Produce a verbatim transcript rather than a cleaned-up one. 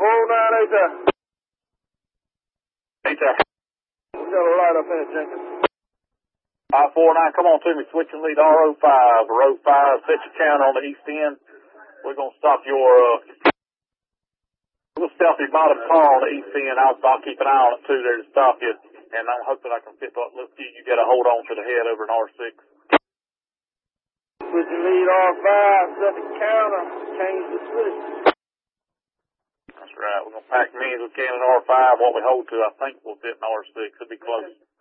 four nine eight there. Eight there. We got a light up in it, Jenkins. five four nine, come on to me. Switching lead R O five. R O five, set your counter on the east end. We're going to stop your, uh, little stealthy bottom car on the east end. I'll, I'll keep an eye on it too there to stop you. And I'm hoping I can fit that little few you got to hold on to the head over in R six. Switching lead R five, set the counter, change the switch. That's right. We're going to pack me as we can in R five. What we hold to, I think we'll fit in R six. It'll be close.